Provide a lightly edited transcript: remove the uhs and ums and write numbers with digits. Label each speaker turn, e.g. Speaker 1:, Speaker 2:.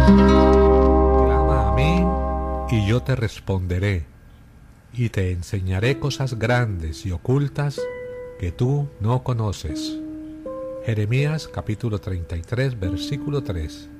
Speaker 1: Clama a mí y yo te responderé, y te enseñaré cosas grandes y ocultas que tú no conoces. Jeremías capítulo 33, versículo 3.